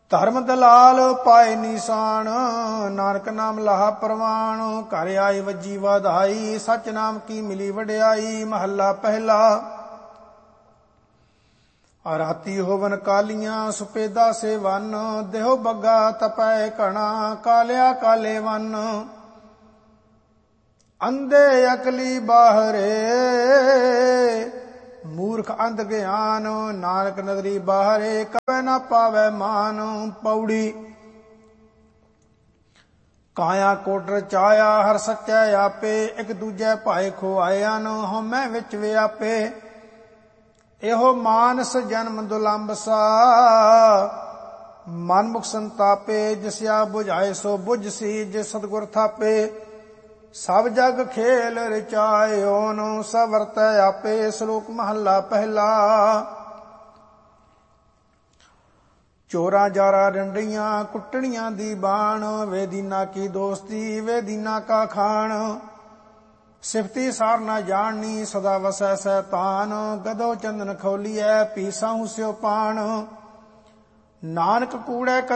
ਧਰਮ ਦਲਾਲ ਪਾਏ ਨਿਸ਼ਾਨ, ਨਾਨਕ ਨਾਮ ਲਾਹਾ ਪ੍ਰਵਾਨ। ਘਰ ਆਏ ਵੱਜੀ ਵਧਾਈ, ਸਚ ਨਾਮ ਕੀ ਮਿਲੀ ਵਡਿਆਈ। ਮਹੱਲਾ ਪਹਿਲਾ। ਰਾਤੀ ਹੋਵਨ ਕਾਲੀਆਂ, ਸੁਪੇਦਾ ਸੇ ਵਨ। ਦੇਹੋ ਬੱਗਾ ਤਪੈ ਘਣਾ, ਕਾਲਿਆ ਕਾਲੇ ਵਨ। ਅੰਧੇ ਅਕਲੀ ਬਾਹਰੇ, ਮੂਰਖ ਅੰਧ ਗਿਆਨ। ਨਾਨਕ ਨਦਰੀ ਬਾਹਰੇ, ਕਬੈ ਨਾ ਪਾਵੈ ਮਾਨ। ਪੌੜੀ। ਕਾਇਆ ਕੋਟ ਰਚਾਇਆ, ਹਰ ਸੱਚੈ ਆਪੇ। ਇੱਕ ਦੂਜੇ ਭਾਏ ਖੁਆਇਆਨ, ਹਉਮੈ ਵਿੱਚ ਵਿਆਪੇ। ਇਹੋ ਮਾਨਸ ਜਨਮ ਦੁਲੰਭ ਸਾ, ਮਨ ਮੁਖ ਸੰਤਾਪੇ। ਜਿਸਿਆ ਬੁਝਾਏ ਸੋ ਬੁਝ ਸੀ, ਜੇ ਸਤਿਗੁਰ ਥਾਪੇ। ਸਭ ਜਗ ਖੇਲ ਰਚਾਇਓਨ, ਸਭ ਵਰਤੈ ਆਪੇ। ਸ਼ਲੋਕ ਮਹੱਲਾ ਪਹਿਲਾ। ਚੋਰਾਂ ਜਾਰਾ ਡੰਡੀਆਂ, ਕੁੱਟਣੀਆਂ ਦੀ ਬਾਣ। ਵੇ ਦੀਨਾ ਕੀ ਦੋਸਤੀ, ਵੇ ਦੀਨਾ ਕਾ ਖਾਣ। ਸਿਫਤੀ ਸਾਰ ਨਾ ਜਾਣਨੀ, ਸਦਾ ਵਸੈ ਸੈਤਾਨ। ਗਦੋ ਚੰਦਨ ਖੋਲੀਐ, ਪੀਸਾਹੂ ਸਿਓ ਪਾਣ। ਨਾਨਕ ਕੂੜੈ